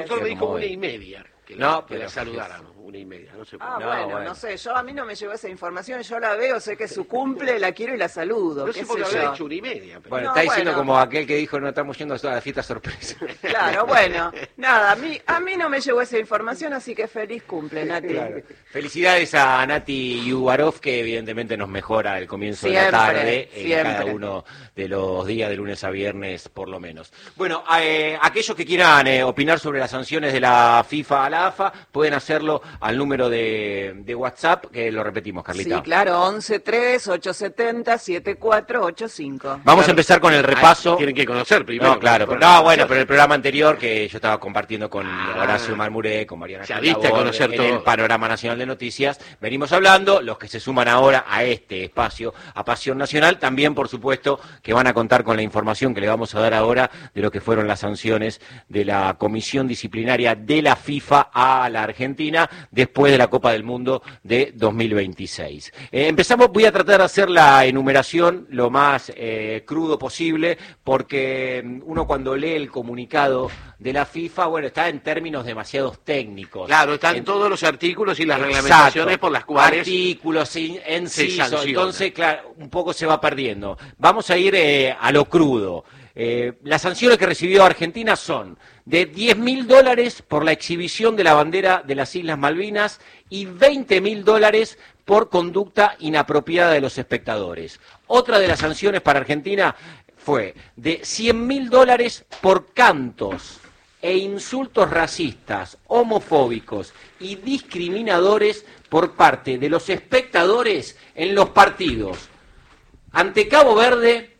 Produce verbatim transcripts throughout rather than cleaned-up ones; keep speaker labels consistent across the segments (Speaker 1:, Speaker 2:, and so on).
Speaker 1: director me dijo una y media. Que la,
Speaker 2: no,
Speaker 1: que
Speaker 2: pero
Speaker 1: la saludaran, una y media, no sé por
Speaker 3: Ah,
Speaker 1: qué.
Speaker 2: No,
Speaker 3: bueno,
Speaker 2: bueno.
Speaker 3: no sé, yo a mí no me llegó esa información, yo la veo, sé que es su cumple, la quiero y la saludo,
Speaker 1: No
Speaker 3: qué
Speaker 1: sé por qué
Speaker 3: sé
Speaker 1: habrá
Speaker 3: yo.
Speaker 1: hecho una y media. Pero...
Speaker 2: Bueno,
Speaker 3: No,
Speaker 2: está diciendo
Speaker 3: bueno.
Speaker 2: como aquel que dijo no estamos yendo a toda la fiesta sorpresa.
Speaker 3: Claro, bueno, nada, a mí, a mí no me llegó esa información, así que feliz cumple, Nati.
Speaker 2: Claro. Felicidades a Nati Yubarov, que evidentemente nos mejora el comienzo
Speaker 3: Siempre,
Speaker 2: de la tarde en
Speaker 3: siempre.
Speaker 2: cada uno de los días, de lunes a viernes, por lo menos. Bueno, eh, aquellos que quieran eh, opinar sobre las sanciones de la FIFA a la A F A, pueden hacerlo al número de, de WhatsApp, que lo repetimos, Carlita.
Speaker 3: Sí, claro, once tres ocho siete cero siete cuatro ocho cinco.
Speaker 2: Vamos claro. a empezar con el repaso.
Speaker 1: Ay, tienen que conocer primero.
Speaker 2: No, claro, pero, no, bueno, pero el programa anterior que yo estaba compartiendo con ah, Horacio Marmuré, con Mariana
Speaker 1: ya viste a conocer
Speaker 2: en
Speaker 1: todo.
Speaker 2: el Panorama Nacional de Noticias, venimos hablando, los que se suman ahora a este espacio, a Pasión Nacional, también por supuesto que van a contar con la información que le vamos a dar ahora de lo que fueron las sanciones de la Comisión Disciplinaria de la FIFA a la Argentina después de la Copa del Mundo de dos mil veintiséis. Eh, empezamos, voy a tratar de hacer la enumeración lo más eh, crudo posible, porque uno cuando lee el comunicado de la FIFA, bueno, está en términos demasiado técnicos.
Speaker 1: Claro, están
Speaker 2: en,
Speaker 1: todos los artículos y las
Speaker 2: exacto,
Speaker 1: reglamentaciones por las cuales...
Speaker 2: Artículos, en sí,
Speaker 1: sanciona.
Speaker 2: Entonces, claro, un poco se va perdiendo. Vamos a ir eh, a lo crudo. Eh, las sanciones que recibió Argentina son de diez mil dólares por la exhibición de la bandera de las Islas Malvinas y veinte mil dólares por conducta inapropiada de los espectadores. Otra de las sanciones para Argentina fue de cien mil dólares por cantos e insultos racistas, homofóbicos y discriminadores por parte de los espectadores en los partidos ante Cabo Verde,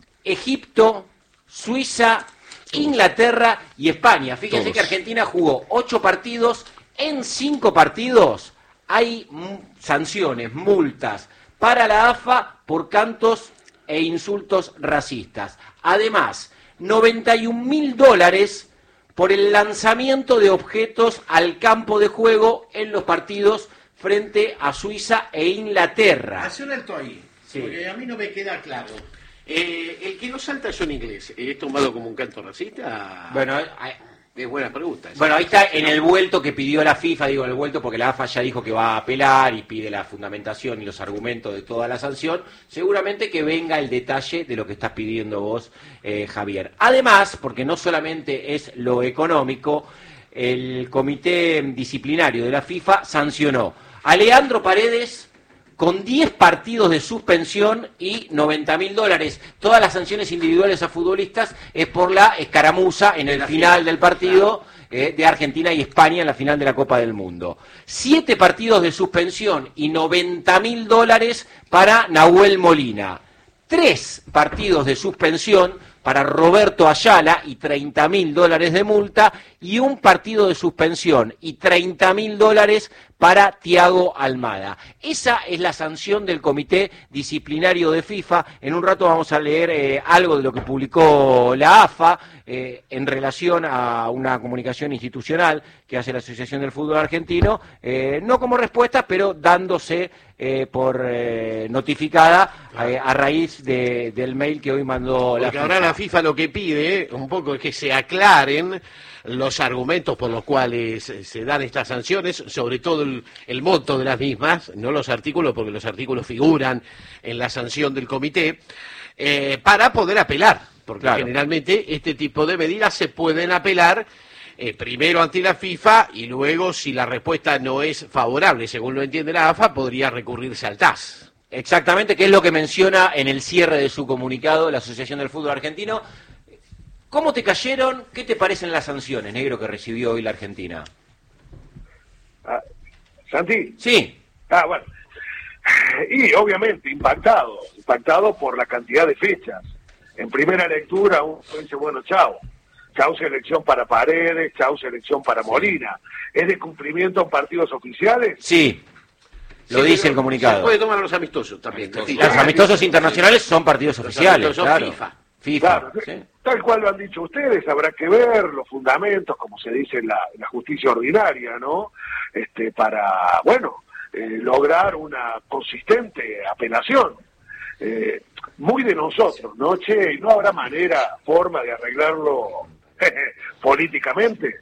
Speaker 2: Egipto, Suiza, Inglaterra y España. Fíjense Todos. que Argentina jugó ocho partidos, en cinco partidos hay sanciones, multas para la A F A por cantos e insultos racistas. Además, noventa y un mil dólares por el lanzamiento de objetos al campo de juego en los partidos frente a Suiza e Inglaterra.
Speaker 1: Hace un alto ahí,
Speaker 2: sí.
Speaker 1: porque a mí no me queda claro. Eh, el que no salta yo en inglés, ¿es tomado como un canto racista?
Speaker 2: Bueno,
Speaker 1: es buena pregunta.
Speaker 2: Bueno, ahí está en el vuelto que pidió la FIFA, digo el vuelto porque la A F A ya dijo que va a apelar y pide la fundamentación y los argumentos de toda la sanción. Seguramente que venga el detalle de lo que estás pidiendo vos, eh, Javier. Además, porque no solamente es lo económico, el Comité Disciplinario de la FIFA sancionó a Leandro Paredes con diez partidos de suspensión y noventa mil dólares. Todas las sanciones individuales a futbolistas es por la escaramuza en el final del partido eh, de Argentina y España en la final de la Copa del Mundo. Siete partidos de suspensión y noventa mil dólares para Nahuel Molina. Tres partidos de suspensión para Roberto Ayala y treinta mil dólares de multa, y un partido de suspensión y treinta mil dólares para Thiago Almada. Esa es la sanción del Comité Disciplinario de FIFA. En un rato vamos a leer eh, algo de lo que publicó la A F A eh, en relación a una comunicación institucional que hace la Asociación del Fútbol Argentino, eh, no como respuesta, pero dándose eh, por eh, notificada eh, a raíz de, del mail que hoy mandó la
Speaker 1: Porque
Speaker 2: FIFA.
Speaker 1: ahora la FIFA lo que pide un poco es que se aclaren los argumentos por los cuales se dan estas sanciones, sobre todo el, el monto de las mismas, no los artículos, porque los artículos figuran en la sanción del comité, eh, para poder apelar, porque claro, generalmente este tipo de medidas se pueden apelar eh, primero ante la FIFA y luego, si la respuesta no es favorable, según lo entiende la A F A, podría recurrirse al T A S.
Speaker 2: Exactamente, que es lo que menciona en el cierre de su comunicado la Asociación del Fútbol Argentino. ¿Cómo te cayeron? ¿Qué te parecen las sanciones, negro, que recibió hoy la Argentina?
Speaker 4: Ah, ¿Santi?
Speaker 2: Sí.
Speaker 4: Ah, bueno. Y obviamente impactado, impactado por la cantidad de fechas. En primera lectura uno dice, bueno, chao. Chao selección para Paredes, chao selección para Molina. ¿Es de cumplimiento en partidos oficiales?
Speaker 2: Sí. Lo
Speaker 1: sí,
Speaker 2: dice el comunicado.
Speaker 1: Se puede tomar a los amistosos también.
Speaker 2: Amistosos. Los amistosos internacionales son partidos los oficiales,
Speaker 1: amistosos
Speaker 2: claro.
Speaker 1: FIFA.
Speaker 2: FIFA,
Speaker 4: claro,
Speaker 2: ¿sí?
Speaker 4: Tal cual lo han dicho ustedes, habrá que ver los fundamentos, como se dice en la, en la justicia ordinaria, ¿no? Este, para, bueno, eh, lograr una consistente apelación. Eh, muy de nosotros, ¿no? Che, ¿no habrá manera, forma de arreglarlo políticamente?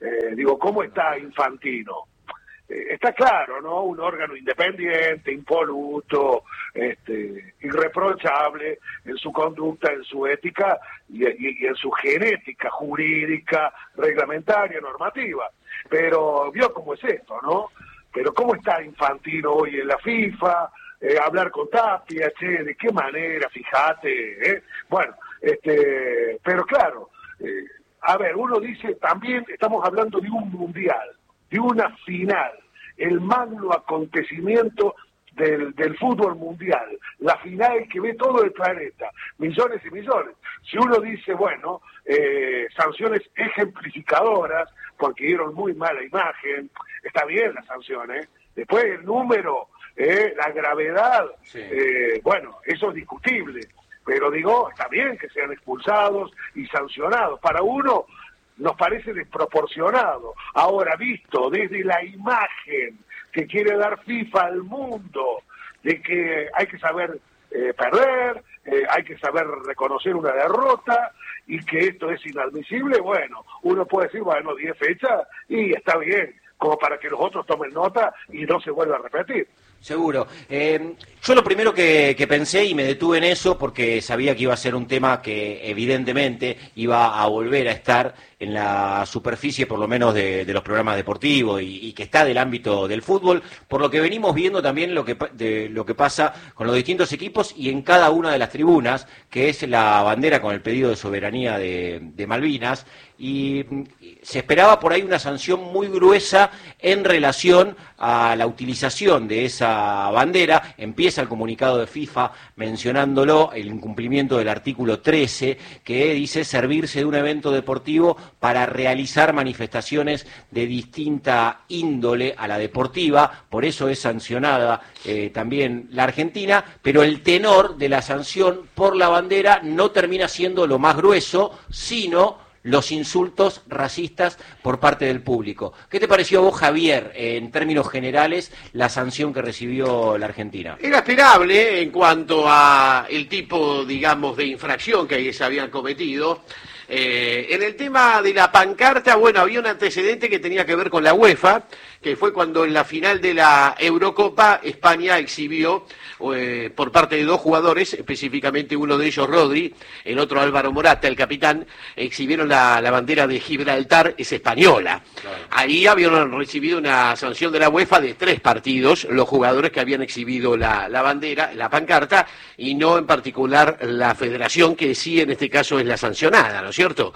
Speaker 4: Eh, digo, ¿cómo está Infantino? Eh, está claro, ¿no? Un órgano independiente, impoluto, este, irreprochable en su conducta, en su ética y, y, y en su genética jurídica, reglamentaria, normativa. Pero vio cómo es esto, ¿no? Pero ¿cómo está Infantino hoy en la FIFA? Eh, hablar con Tapia, che, ¿de qué manera? Fíjate, ¿eh? Bueno, este, pero claro, eh, a ver, uno dice, también estamos hablando de un mundial, de una final, el magno acontecimiento del, del fútbol mundial, la final que ve todo el planeta, millones y millones. Si uno dice, bueno, eh, sanciones ejemplificadoras, porque dieron muy mala imagen, está bien las sanciones, después el número, eh, la gravedad, sí. eh, bueno, eso es discutible. Pero digo, está bien que sean expulsados y sancionados. Para uno nos parece desproporcionado. Ahora, visto desde la imagen que quiere dar FIFA al mundo, de que hay que saber eh, perder, eh, hay que saber reconocer una derrota y que esto es inadmisible, bueno, uno puede decir, bueno, diez fechas y está bien, como para que los otros tomen nota y no se vuelva a repetir.
Speaker 2: Seguro. Eh, yo lo primero que, que pensé, y me detuve en eso, porque sabía que iba a ser un tema que evidentemente iba a volver a estar en la superficie, por lo menos de, de los programas deportivos, y, y que está del ámbito del fútbol, por lo que venimos viendo también lo que, de, lo que pasa con los distintos equipos y en cada una de las tribunas, que es la bandera con el pedido de soberanía de, de Malvinas, y se esperaba por ahí una sanción muy gruesa en relación a la utilización de esa bandera. Empieza el comunicado de FIFA mencionándolo, el incumplimiento del artículo trece, que dice servirse de un evento deportivo para realizar manifestaciones de distinta índole a la deportiva, por eso es sancionada eh, también la Argentina, pero el tenor de la sanción por la bandera no termina siendo lo más grueso, sino los insultos racistas por parte del público. ¿Qué te pareció a vos, Javier, en términos generales, la sanción que recibió la Argentina?
Speaker 1: Era esperable en cuanto a el tipo, digamos, de infracción que ahí se habían cometido. Eh, en el tema de la pancarta, bueno, había un antecedente que tenía que ver con la UEFA, que fue cuando en la final de la Eurocopa España exhibió eh, por parte de dos jugadores, específicamente uno de ellos Rodri, el otro Álvaro Morata, el capitán, exhibieron la, la bandera de Gibraltar, es española. Claro. Ahí habían recibido una sanción de la UEFA de tres partidos, los jugadores que habían exhibido la, la bandera, la pancarta, y no en particular la federación, que sí en este caso es la sancionada, ¿no es cierto?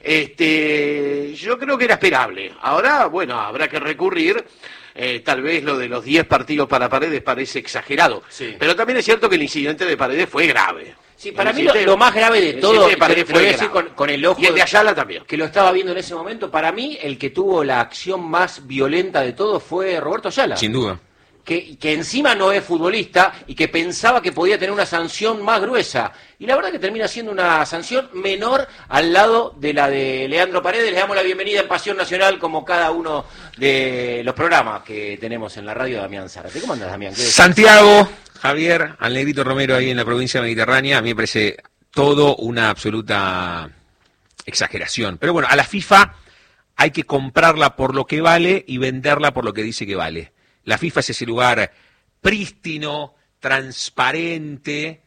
Speaker 1: Este, yo creo que era esperable. Ahora, bueno, habrá que recurrir. Eh, tal vez lo de los diez partidos para Paredes parece exagerado, sí. Pero también es cierto que el incidente de Paredes fue grave.
Speaker 2: Sí, para mí lo, lo más grave de todo,
Speaker 1: de Paredes fue decir
Speaker 2: con, con el ojo
Speaker 1: y el de Ayala también,
Speaker 2: que lo estaba viendo en ese momento, para mí el que tuvo la acción más violenta de todo fue Roberto Ayala.
Speaker 5: Sin duda.
Speaker 2: Que, que encima no es futbolista y que pensaba que podía tener una sanción más gruesa. Y la verdad que termina siendo una sanción menor al lado de la de Leandro Paredes. Le damos la bienvenida en Pasión Nacional, como cada uno de los programas que tenemos en la radio, Damián Zárate. ¿Cómo andas, Damián?
Speaker 5: Santiago, Javier, al Negrito Romero ahí en la provincia mediterránea. A mí me parece todo una absoluta exageración. Pero bueno, a la FIFA hay que comprarla por lo que vale y venderla por lo que dice que vale. La FIFA es ese lugar prístino, transparente,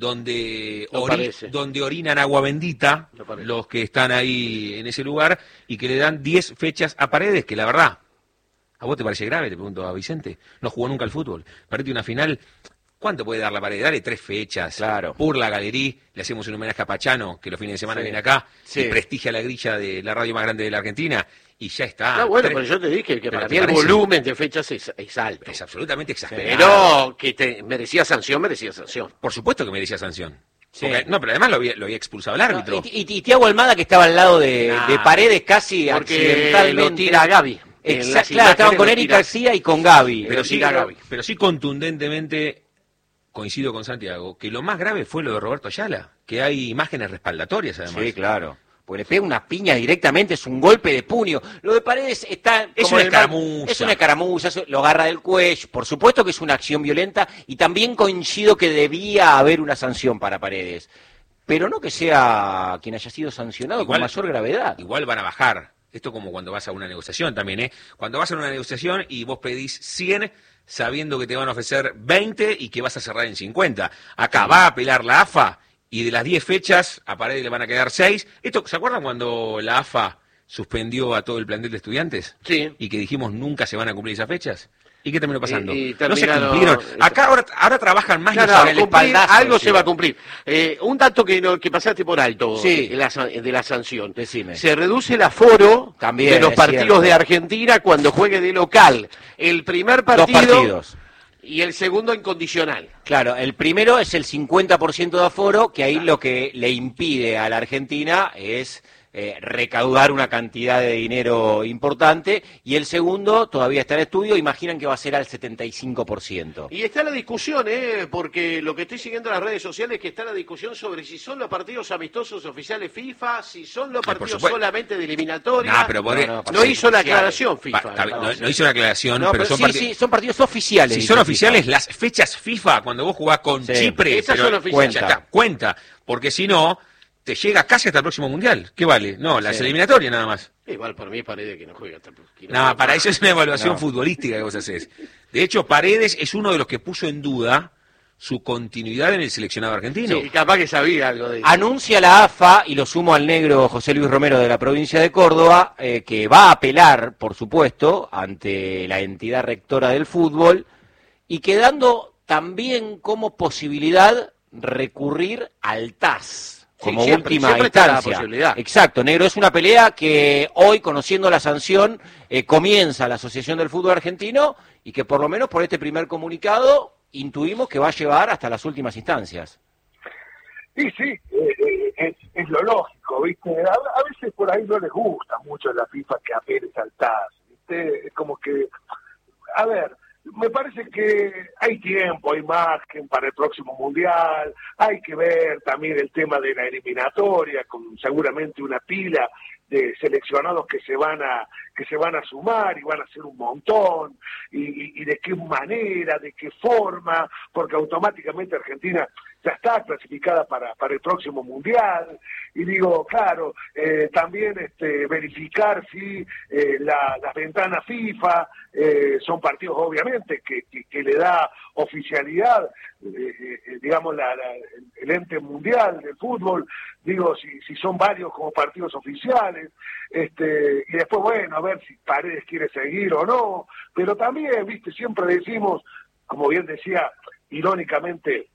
Speaker 5: donde,
Speaker 1: no
Speaker 5: ori donde orinan agua bendita no los que están ahí en ese lugar y que le dan diez fechas a Paredes, que la verdad, ¿a vos te parece grave? Te pregunto a Vicente. No jugó nunca al fútbol. Parece una final. ¿Cuánto puede dar la Paredes? Dale tres fechas.
Speaker 2: Claro.
Speaker 5: Por la galería, le hacemos un homenaje a Pachano, que los fines de semana sí. viene acá, sí. y prestigia la grilla de la radio más grande de la Argentina. Y ya está.
Speaker 1: No, bueno, tres... pero yo te dije que para mí el volumen de fechas es, es alto.
Speaker 5: Es absolutamente exagerado.
Speaker 1: Pero que te merecía sanción, merecía sanción.
Speaker 5: Por supuesto que merecía sanción. Sí. Porque, no, pero además lo había, lo había expulsado el árbitro.
Speaker 2: No, y, y, y Thiago Almada, que estaba al lado de, nah, de Paredes casi
Speaker 1: accidentalmente. Lo tira a Gaby.
Speaker 2: Exacto, claro, estaban con Eric García y con Gaby.
Speaker 5: Pero sí, pero, pero sí contundentemente coincido con Santiago, que lo más grave fue lo de Roberto Ayala, que hay imágenes respaldatorias además.
Speaker 2: Sí, claro. Porque le pega una piña directamente, es un golpe de puño. Lo de Paredes está...
Speaker 5: Es una escaramuza.
Speaker 2: Es una escaramuza, lo agarra del cuello. Por supuesto que es una acción violenta y también coincido que debía haber una sanción para Paredes. Pero no que sea quien haya sido sancionado igual, con mayor gravedad.
Speaker 5: Igual van a bajar. esto como cuando vas a una negociación también, ¿eh? Cuando vas a una negociación y vos pedís cien sabiendo que te van a ofrecer veinte y que vas a cerrar en cincuenta. Acá va a apelar la A F A y de las diez fechas a Paredes le van a quedar seis. Esto, ¿se acuerdan cuando la A F A suspendió a todo el plantel de Estudiantes?
Speaker 1: Sí.
Speaker 5: Y que dijimos nunca se van a cumplir esas fechas. ¿Y qué terminó pasando?
Speaker 1: Y, y
Speaker 5: no se
Speaker 1: terminaron-
Speaker 5: cumplieron. Acá ahora, ahora trabajan más
Speaker 1: Claro,
Speaker 5: los
Speaker 1: cumplir,
Speaker 2: espaldazo,
Speaker 1: algo
Speaker 2: sí.
Speaker 1: se va a cumplir. Eh, un dato que, no, que pasaste por alto
Speaker 2: Sí.
Speaker 1: de, la, san- de la sanción.
Speaker 2: Decime.
Speaker 1: Se reduce el aforo
Speaker 2: También,
Speaker 1: de los
Speaker 2: es
Speaker 1: partidos
Speaker 2: cierto.
Speaker 1: de Argentina cuando juegue de local. El primer
Speaker 2: Dos
Speaker 1: partido
Speaker 2: partidos.
Speaker 1: y el segundo incondicional.
Speaker 2: Claro, el primero es el cincuenta por ciento de aforo, que ahí lo que le impide a la Argentina es eh, recaudar una cantidad de dinero importante, y el segundo todavía está en estudio, imaginan que va a ser al setenta y cinco por ciento.
Speaker 1: Y está la discusión, ¿eh? Porque lo que estoy siguiendo en las redes sociales es que está la discusión sobre si son los partidos amistosos oficiales FIFA, si son los
Speaker 5: Ah, por
Speaker 1: partidos
Speaker 5: supuesto.
Speaker 1: solamente de eliminatoria.
Speaker 5: Nah, pero por-
Speaker 2: No, no,
Speaker 1: No
Speaker 2: partidos
Speaker 1: hizo la
Speaker 2: oficiales.
Speaker 1: aclaración
Speaker 5: Pa-
Speaker 1: FIFA.
Speaker 5: está bien,
Speaker 1: me
Speaker 5: no,
Speaker 1: parece.
Speaker 5: no hizo la aclaración,
Speaker 2: No,
Speaker 5: pero,
Speaker 2: pero
Speaker 5: son
Speaker 2: sí,
Speaker 5: partidos.
Speaker 2: sí, son partidos oficiales.
Speaker 5: Si
Speaker 2: dice
Speaker 5: son
Speaker 2: FIFA.
Speaker 5: oficiales, las fechas FIFA, cuando vos jugás con
Speaker 2: Sí.
Speaker 5: Chipre,
Speaker 1: Esas
Speaker 5: pero
Speaker 1: son oficiales.
Speaker 5: ya está, cuenta, porque si no, te llega casi hasta el próximo Mundial. ¿Qué vale? No, las
Speaker 2: Sí.
Speaker 5: eliminatorias nada más.
Speaker 1: Igual por mí Paredes que no juega. tampoco quiero-
Speaker 5: No, para eso es una evaluación
Speaker 2: No.
Speaker 5: futbolística que vos haces. De hecho, Paredes es uno de los que puso en duda su continuidad en el seleccionado argentino.
Speaker 1: Sí, capaz que sabía algo de eso.
Speaker 2: Anuncia la A F A, y lo sumo al negro José Luis Romero de la provincia de Córdoba, eh, que va a apelar, por supuesto, ante la entidad rectora del fútbol, y quedando también como posibilidad recurrir al T A S como
Speaker 1: Sí, siempre,
Speaker 2: última
Speaker 1: siempre está la
Speaker 2: instancia.
Speaker 1: posibilidad.
Speaker 2: Exacto, negro, es una pelea que hoy, conociendo la sanción, eh, comienza la Asociación del Fútbol Argentino, y que por lo menos por este primer comunicado intuimos que va a llevar hasta las últimas instancias.
Speaker 4: Y sí, eh, eh, es, es lo lógico, ¿viste? A, a veces por ahí no les gusta mucho a la FIFA que apeles al T A S, ¿viste? Es como que, a ver, me parece que hay tiempo, hay margen para el próximo Mundial, hay que ver también el tema de la eliminatoria, con seguramente una pila de seleccionados que se van a que se van a sumar y van a ser un montón, y, y, y de qué manera, de qué forma, porque automáticamente Argentina ya está clasificada para, para el próximo Mundial, y digo, claro, eh, también este, verificar si eh, la, las ventanas FIFA eh, son partidos obviamente que, que, que le da oficialidad, eh, eh, digamos, la, la, el ente mundial del fútbol, digo, si, si son varios como partidos oficiales, este, y después, bueno, a ver si Paredes quiere seguir o no, pero también, viste, siempre decimos, como bien decía, irónicamente,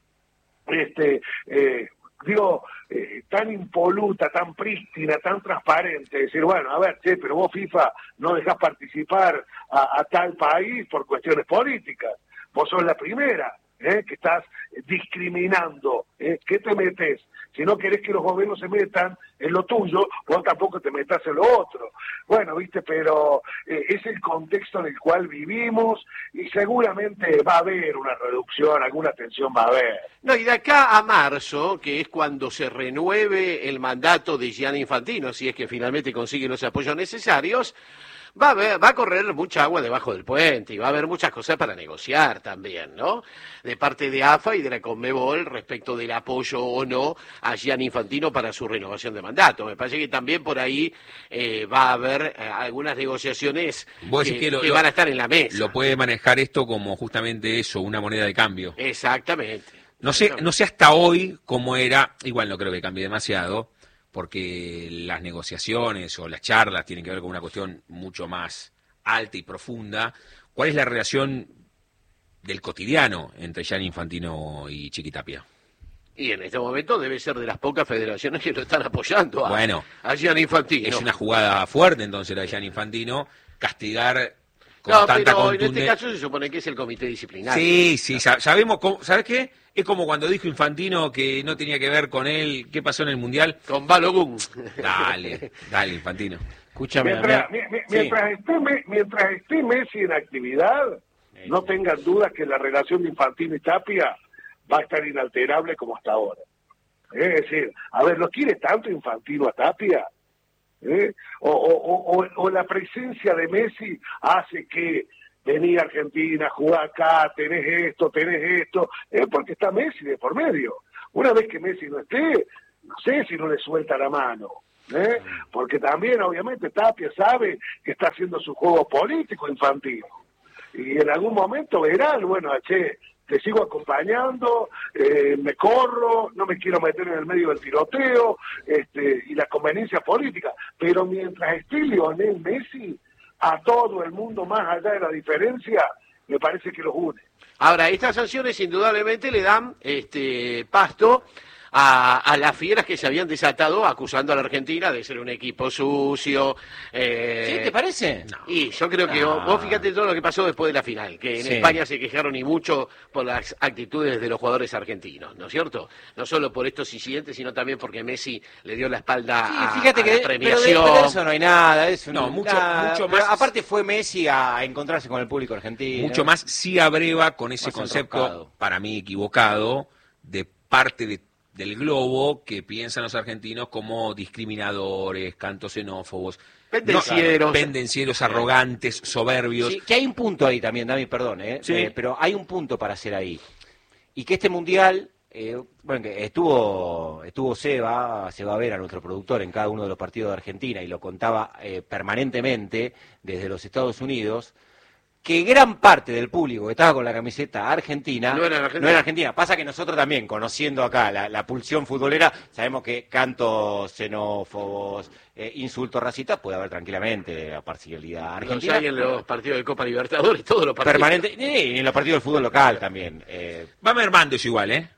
Speaker 4: este, eh, digo, eh, tan impoluta, tan prístina, tan transparente, decir, bueno, a ver, che, pero vos FIFA no dejás participar a, a tal país por cuestiones políticas, vos sos la primera, ¿eh? que estás discriminando, ¿eh? ¿Qué te metes? Si no querés que los gobiernos se metan en lo tuyo, vos tampoco te metas en lo otro. Bueno, viste, pero eh, es el contexto en el cual vivimos, y seguramente va a haber una reducción, alguna tensión va a haber.
Speaker 1: No, y de acá a marzo, que es cuando se renueve el mandato de Gianni Infantino, si es que finalmente consigue los apoyos necesarios, va a, haber, va a correr mucha agua debajo del puente y va a haber muchas cosas para negociar también, ¿no? De parte de A F A y de la Conmebol respecto del apoyo o no a Gianni Infantino para su renovación de mandato. Me parece que también por ahí eh, va a haber eh, algunas negociaciones
Speaker 5: Vos
Speaker 1: que,
Speaker 5: decís que lo-
Speaker 1: que
Speaker 5: lo-
Speaker 1: van a estar en la mesa.
Speaker 5: Lo puede manejar esto como justamente eso, una moneda de cambio.
Speaker 1: Exactamente.
Speaker 5: No sé, no sé hasta hoy cómo era, igual no creo que cambie demasiado, porque las negociaciones o las charlas tienen que ver con una cuestión mucho más alta y profunda. ¿Cuál es la relación del cotidiano entre Gianni Infantino y Chiquitapia?
Speaker 1: Y en este momento debe ser de las pocas federaciones que lo están apoyando a,
Speaker 5: Bueno,
Speaker 1: a Gianni Infantino.
Speaker 5: Es una jugada fuerte entonces la de Gianni Infantino, castigar con
Speaker 1: No,
Speaker 5: tanta
Speaker 1: pero en
Speaker 5: contundencia.
Speaker 1: este caso se supone que es el comité disciplinario.
Speaker 5: Sí, sí, sa- sabemos, cómo- ¿sabes qué? Es como cuando dijo Infantino que no tenía que ver con él, ¿qué pasó en el Mundial?
Speaker 1: Con Balogun.
Speaker 5: Dale, dale, Infantino.
Speaker 2: Escúchame,
Speaker 4: Mientras,
Speaker 2: mira-
Speaker 4: mi- mi-
Speaker 2: sí.
Speaker 4: mientras, esté, Me- mientras esté Messi en actividad, no tengan dudas que la relación de Infantino y Tapia va a estar inalterable como hasta ahora. Es decir, a ver, ¿lo quiere tanto Infantino a Tapia? ¿Eh? O, o, o, o la presencia de Messi hace que vení a Argentina, jugá acá, tenés esto, tenés esto, es porque está Messi de por medio. Una vez que Messi no esté, no sé si no le suelta la mano. ¿eh? Porque también, obviamente, Tapia sabe que está haciendo su juego político infantil. Y en algún momento verán, bueno, che, te sigo acompañando, eh, me corro, no me quiero meter en el medio del tiroteo, este, y la conveniencia política. Pero mientras esté Lionel Messi, a todo el mundo, más allá de la diferencia, me parece que los une.
Speaker 1: Ahora, estas sanciones indudablemente le dan este pasto a, a las fieras que se habían desatado acusando a la Argentina de ser un equipo sucio. Eh,
Speaker 2: ¿Sí? ¿Te parece?
Speaker 1: No. Y yo creo que
Speaker 2: No.
Speaker 1: vos, vos fíjate todo lo que pasó después de la final, que en
Speaker 2: Sí.
Speaker 1: España se quejaron y mucho por las actitudes de los jugadores argentinos, ¿no es cierto? No solo por estos incidentes, sino también porque Messi le dio la espalda
Speaker 2: Sí,
Speaker 1: a,
Speaker 2: fíjate
Speaker 1: a
Speaker 2: que
Speaker 1: la
Speaker 2: pero de,
Speaker 1: premiación.
Speaker 2: pero de eso no hay nada. Es un-
Speaker 5: No, mucho-
Speaker 2: nada.
Speaker 5: mucho
Speaker 2: Pero
Speaker 5: más-
Speaker 2: aparte fue Messi a encontrarse con el público argentino.
Speaker 5: Mucho más sí abreva con ese
Speaker 2: Más
Speaker 5: concepto,
Speaker 2: enroscado.
Speaker 5: para mí equivocado, de parte de- del globo que piensan los argentinos como discriminadores, cantos xenófobos,
Speaker 1: Pendencieros.
Speaker 5: no, pendencieros, arrogantes, soberbios.
Speaker 2: Sí, que hay un punto ahí también, Dami, perdón, ¿eh?
Speaker 5: Sí.
Speaker 2: Eh, pero hay un punto para hacer ahí. Y que este mundial, eh, bueno, que estuvo estuvo Seba, Seba Vera, nuestro productor, en cada uno de los partidos de Argentina, y lo contaba eh, permanentemente desde los Estados Unidos, que gran parte del público que estaba con la camiseta argentina
Speaker 1: No era argentina.
Speaker 2: no era argentina. Pasa que nosotros también, conociendo acá la, la pulsión futbolera, sabemos que cantos xenófobos, eh, insultos racistas, puede haber tranquilamente la parcialidad
Speaker 1: Los
Speaker 2: argentina.
Speaker 1: hay en los partidos de Copa Libertadores, todos los partidos.
Speaker 2: Permanente, y en los partidos del fútbol local también. Eh,
Speaker 5: Va mermando eso igual, ¿eh?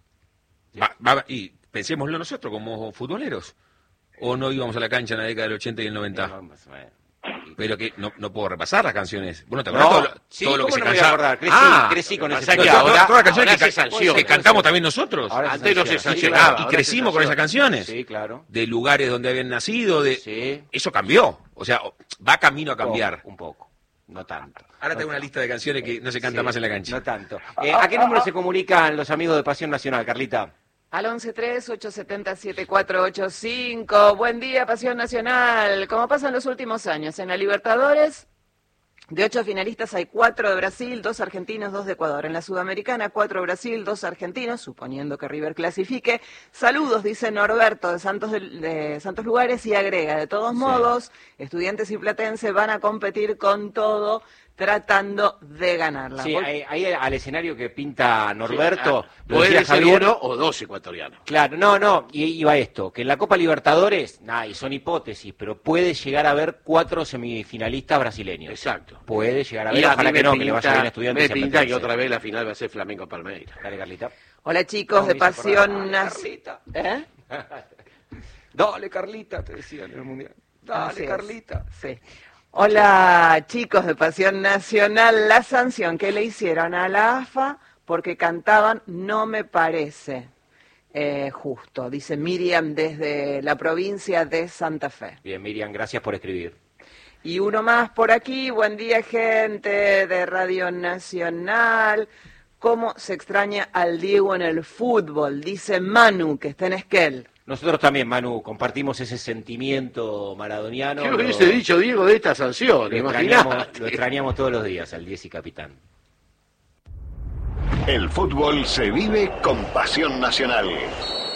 Speaker 5: Va- va- y pensémoslo nosotros como futboleros. ¿O no íbamos a la cancha en la década del ochenta y el noventa?
Speaker 2: no, más o menos.
Speaker 5: Pero que no, no puedo repasar las canciones. Bueno, ¿te acordás
Speaker 2: No,
Speaker 5: todo, lo-
Speaker 2: sí,
Speaker 5: todo lo que
Speaker 2: ¿cómo
Speaker 5: se
Speaker 2: no me voy a
Speaker 5: cansaba?
Speaker 2: acordar? Crecí-
Speaker 5: Ah,
Speaker 2: crecí con
Speaker 1: lo que
Speaker 2: ese
Speaker 1: pasa es que
Speaker 2: fútbol.
Speaker 1: ahora-
Speaker 5: todas las canciones
Speaker 1: ahora
Speaker 5: que,
Speaker 1: se
Speaker 5: ca-
Speaker 1: sanciona.
Speaker 5: que cantamos también nosotros.
Speaker 2: Ahora
Speaker 1: Antes no se
Speaker 2: sanciona.
Speaker 1: sancionaba.
Speaker 5: y
Speaker 1: ahora se
Speaker 5: crecimos con esas
Speaker 1: sanciona.
Speaker 5: canciones.
Speaker 2: Sí, claro.
Speaker 5: De lugares donde habían nacido. de
Speaker 2: Sí.
Speaker 5: Eso cambió. O sea, va camino a cambiar.
Speaker 2: Un poco, no tanto.
Speaker 5: Ahora tengo una lista de canciones que no se canta
Speaker 2: Sí,
Speaker 5: más en la cancha.
Speaker 2: No tanto. Eh, ¿A qué número se comunican los amigos de Pasión Nacional, Carlita?
Speaker 3: Al once tres, ocho siete cero, siete cuatro ocho cinco. Buen día, Pasión Nacional. Como pasa en los últimos años, en la Libertadores, de ocho finalistas hay cuatro de Brasil, dos argentinos, dos de Ecuador. En la Sudamericana, cuatro de Brasil, dos argentinos, suponiendo que River clasifique. Saludos, dice Norberto de Santos, de, de Santos Lugares, y agrega, de todos
Speaker 2: Sí.
Speaker 3: modos, Estudiantes y Platense van a competir con todo, tratando de ganarla.
Speaker 2: Sí,
Speaker 3: Voy-
Speaker 2: ahí, ahí al escenario que pinta Norberto,
Speaker 1: Sí, ah,
Speaker 2: lo
Speaker 1: puede
Speaker 2: decía
Speaker 1: ser
Speaker 2: Javier.
Speaker 1: uno o dos ecuatorianos.
Speaker 2: Claro, no, no, y iba esto, que en la Copa Libertadores, nada, y son hipótesis, pero puede llegar a haber cuatro semifinalistas brasileños.
Speaker 1: Exacto.
Speaker 2: Puede llegar a
Speaker 1: Y
Speaker 2: haber,
Speaker 1: a
Speaker 2: ojalá
Speaker 1: mí me
Speaker 2: que no, que le
Speaker 1: pinta-
Speaker 2: vaya bien a Estudiantes.
Speaker 1: Me
Speaker 2: y a
Speaker 1: pinta que
Speaker 2: Platense.
Speaker 1: otra vez la final va a ser Flamengo-Palmeiras.
Speaker 2: Dale, Carlita.
Speaker 3: Hola chicos
Speaker 2: No,
Speaker 3: de
Speaker 2: me hizo acordar.
Speaker 3: Pasión
Speaker 2: Dale,
Speaker 3: Nacional. ¿Eh?
Speaker 2: Dale, Carlita, te decían en el Mundial. Dale,
Speaker 3: Así es.
Speaker 2: Carlita.
Speaker 3: Sí. Hola chicos de Pasión Nacional, la sanción que le hicieron a la A F A porque cantaban no me parece eh, justo, dice Miriam desde la provincia de Santa Fe.
Speaker 2: Bien, Miriam, gracias por escribir.
Speaker 3: Y uno más por aquí, buen día gente de Radio Nacional, cómo se extraña al Diego en el fútbol, dice Manu que está en Esquel.
Speaker 2: Nosotros también, Manu, compartimos ese sentimiento maradoniano.
Speaker 1: ¿Qué
Speaker 2: Lo-
Speaker 1: hubiese dicho Diego de esta sanción?
Speaker 2: Lo
Speaker 1: Imaginate.
Speaker 2: extrañamos, lo extrañamos todos los días, al diez y capitán.
Speaker 6: El fútbol se vive con Pasión Nacional.